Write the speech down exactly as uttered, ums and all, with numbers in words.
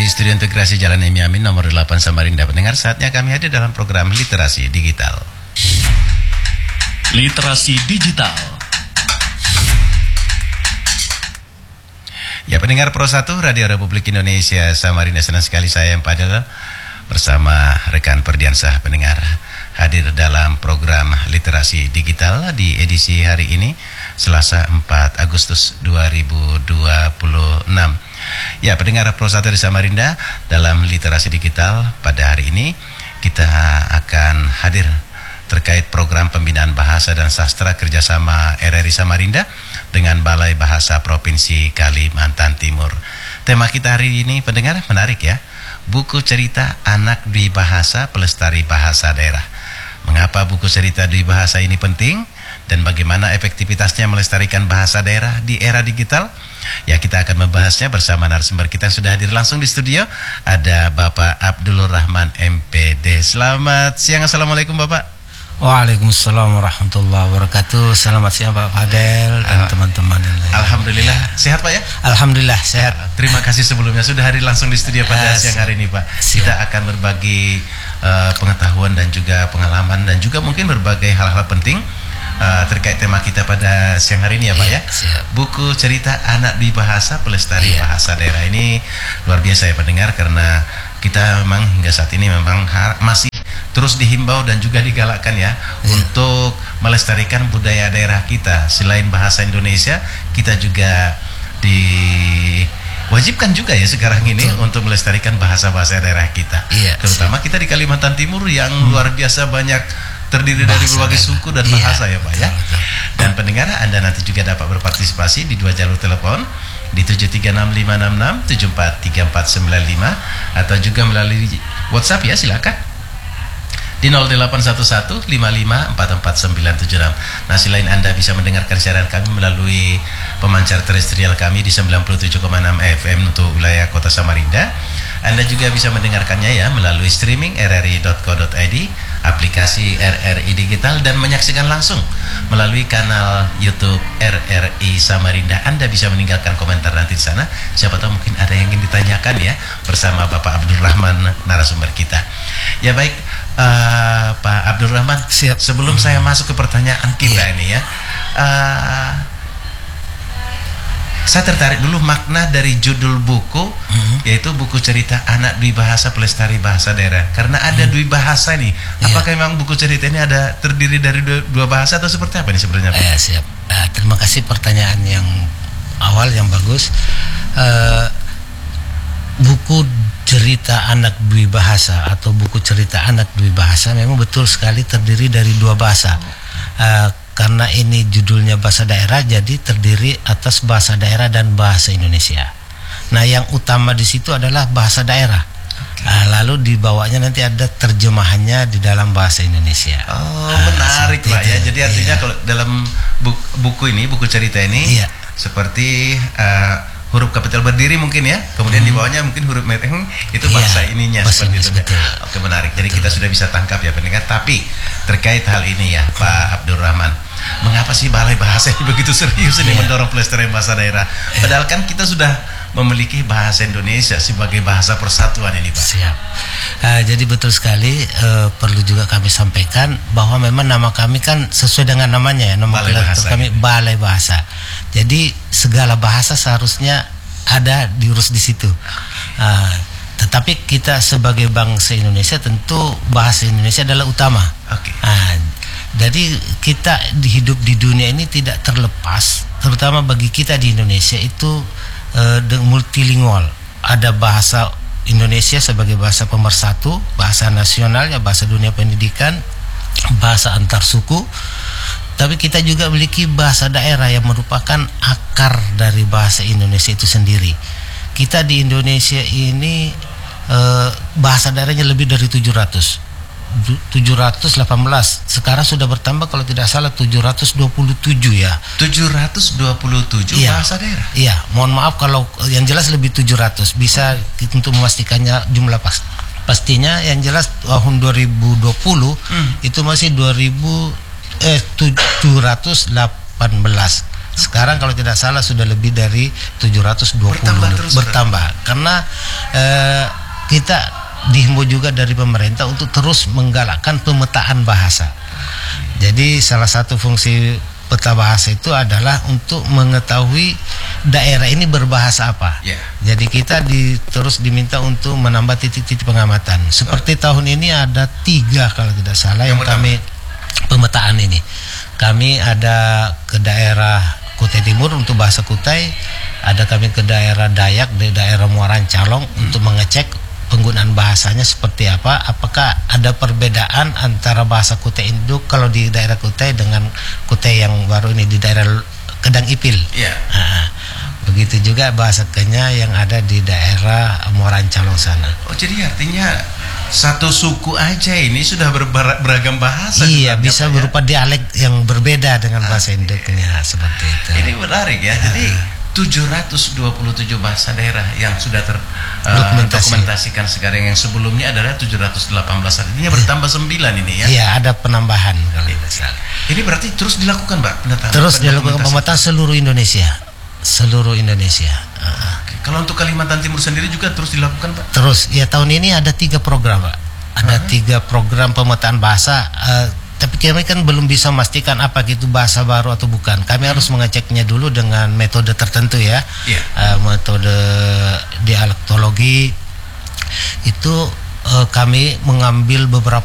Studio Integrasi Jalan Emi Amin nomor delapan Samarinda. Pendengar, saatnya kami hadir dalam program Literasi Digital. Literasi Digital. Ya, pendengar Pro satu Radio Republik Indonesia Samarinda, senang sekali saya yang pada bersama rekan Perdiansah pendengar hadir dalam program Literasi Digital di edisi hari ini Selasa empat Agustus dua ribu dua puluh enam. Ya, pendengar Pro satu di Samarinda, dalam Literasi Digital pada hari ini kita akan hadir terkait program pembinaan bahasa dan sastra kerjasama R R I Samarinda dengan Balai Bahasa Provinsi Kalimantan Timur. Tema kita hari ini, pendengar, menarik ya. Buku cerita anak dwi bahasa pelestari bahasa daerah. Mengapa buku cerita dwi bahasa ini penting dan bagaimana efektivitasnya melestarikan bahasa daerah di era digital? Ya, kita akan membahasnya bersama narasumber kita yang sudah hadir langsung di studio. Ada Bapak Abdul Rahman M P D. Selamat siang, assalamualaikum Bapak. Waalaikumsalam warahmatullahi wabarakatuh. Selamat siang Pak Fadel dan teman-teman yang lain. Alhamdulillah, sehat Pak ya? Alhamdulillah sehat. Terima kasih sebelumnya sudah hadir langsung di studio pada Ya, siang hari ini Pak. siap. Kita akan berbagi uh, pengetahuan dan juga pengalaman dan juga mungkin berbagai hal-hal penting uh, terkait tema kita pada siang hari ini ya Pak ya. Siap. Buku cerita anak dwi bahasa pelestari Ya. bahasa daerah ini luar biasa ya pendengar, karena kita memang hingga saat ini memang masih terus dihimbau dan juga digalakkan ya, ya untuk melestarikan budaya daerah kita. Selain bahasa Indonesia, kita juga diwajibkan juga ya sekarang ini betul, untuk melestarikan bahasa-bahasa daerah kita. Ya, terutama siap. Kita di Kalimantan Timur yang hmm. luar biasa banyak terdiri bahasa dari berbagai suku dan ya, bahasa ya Pak ya. Betul. Dan pendengar, Anda nanti juga dapat berpartisipasi di dua jalur telepon, di tujuh tiga enam lima enam enam tujuh empat tiga empat sembilan lima atau juga melalui WhatsApp ya, silakan di nol delapan satu satu lima lima empat empat sembilan tujuh enam. Nah, selain Anda bisa mendengarkan siaran kami melalui pemancar terestrial kami di sembilan puluh tujuh koma enam F M untuk wilayah Kota Samarinda, Anda juga bisa mendengarkannya ya melalui streaming r r i dot co dot i d, aplikasi R R I Digital, dan menyaksikan langsung melalui kanal YouTube R R I Samarinda. Anda bisa meninggalkan komentar nanti di sana. Siapa tahu mungkin ada yang ingin ditanyakan ya bersama Bapak Abdul Rahman, narasumber kita. Ya baik, uh, Pak Abdul Rahman. Siap. Sebelum hmm. saya masuk ke pertanyaan kita yeah. ini ya, uh, saya tertarik dulu makna dari judul buku, hmm. yaitu buku cerita anak dwi bahasa pelestari bahasa daerah. Karena ada hmm. dwi bahasa nih. Yeah. Apakah memang buku cerita ini ada terdiri dari dua, dua bahasa atau seperti apa nih sebenarnya Pak? Eh, siap. Uh, terima kasih pertanyaan yang awal yang bagus. Uh, buku cerita anak dwi bahasa atau buku cerita anak dwi bahasa memang betul sekali terdiri dari dua bahasa. Uh, karena ini judulnya bahasa daerah, jadi terdiri atas bahasa daerah dan bahasa Indonesia. Nah, yang utama di situ adalah bahasa daerah. Okay. Uh, lalu di bawahnya nanti ada terjemahannya di dalam bahasa Indonesia. Oh, uh, menarik Pak ya. Jadi artinya iya. kalau dalam buku, buku ini, buku cerita ini iya. seperti uh, huruf kapital berdiri mungkin ya, kemudian hmm. di bawahnya mungkin huruf mereng itu bahasa iya, ininya seperti itu. Betul. Oke, menarik. Jadi betul. Kita sudah bisa tangkap ya pendengar. Tapi terkait hal ini ya Pak Abdul Rahman, mengapa sih Balai Bahasa ini begitu serius ini yeah. mendorong pelestarian bahasa daerah? Padahal kan kita sudah memiliki bahasa Indonesia sebagai bahasa persatuan ini Pak. Siap. Uh, jadi betul sekali, uh, perlu juga kami sampaikan bahwa memang nama kami kan sesuai dengan namanya ya, nama Balai Bahasa kami gitu. Balai Bahasa. Jadi segala bahasa seharusnya ada diurus di situ. Uh, tetapi kita sebagai bangsa Indonesia tentu bahasa Indonesia adalah utama. Oke. Okay. Uh, Jadi kita hidup di dunia ini tidak terlepas, terutama bagi kita di Indonesia itu uh, multilingual. Ada bahasa Indonesia sebagai bahasa pemersatu, bahasa nasionalnya, bahasa dunia pendidikan, bahasa antar suku. Tapi kita juga memiliki bahasa daerah yang merupakan akar dari bahasa Indonesia itu sendiri. Kita di Indonesia ini uh, bahasa daerahnya lebih dari tujuh ratus. tujuh ratus delapan belas. Sekarang sudah bertambah kalau tidak salah tujuh ratus dua puluh tujuh ya. tujuh ratus dua puluh tujuh iya, bahasa daerah. Iya, mohon maaf kalau yang jelas lebih tujuh ratus. Bisa untuk memastikannya jumlah pas, pastinya yang jelas tahun dua ribu dua puluh hmm. itu masih dua ribu eh tujuh ratus delapan belas. Sekarang kalau tidak salah sudah lebih dari tujuh ratus dua puluh bertambah, terus bertambah. Karena eh, kita dihimbau juga dari pemerintah untuk terus menggalakkan pemetaan bahasa. Jadi salah satu fungsi peta bahasa itu adalah untuk mengetahui daerah ini berbahasa apa. Yeah. Jadi kita di, terus diminta untuk menambah titik-titik pengamatan. Seperti oh. tahun ini ada tiga kalau tidak salah yang, yang kami pemetaan ini. Kami ada ke daerah Kutai Timur untuk bahasa Kutai, ada kami ke daerah Dayak di daerah Muaran Calong hmm. untuk mengecek penggunaan bahasanya seperti apa, apakah ada perbedaan antara bahasa Kutai Induk kalau di daerah Kutai dengan Kutai yang baru ini di daerah Kedang Ipil. Yeah. Nah, begitu juga bahasa Kenya yang ada di daerah Muaran Calong sana. Oh, jadi artinya satu suku aja ini sudah ber- beragam bahasa. Iya, bisa ya? Berupa dialek yang berbeda dengan bahasa ah, Induknya iya. Seperti itu. Ini menarik ya. Nah. Jadi tujuh ratus dua puluh tujuh bahasa daerah yang sudah terdokumentasikan uh, sekarang, yang sebelumnya adalah tujuh ratus delapan belas, artinya bertambah sembilan ini ya. Iya, ada penambahan kalau misalnya. Ini berarti terus dilakukan, Mbak, penataan. Terus dilakukan pemetaan seluruh Indonesia. Seluruh Indonesia. Uh. Kalau untuk Kalimantan Timur sendiri juga terus dilakukan, Pak? Terus, ya tahun ini ada tiga program, Pak. Ada uh-huh. tiga program pemetaan bahasa. Uh, Tapi kami kan belum bisa memastikan apa itu bahasa baru atau bukan. Kami hmm. harus mengeceknya dulu dengan metode tertentu ya. Yeah. Uh, metode dialektologi itu uh, kami mengambil beberapa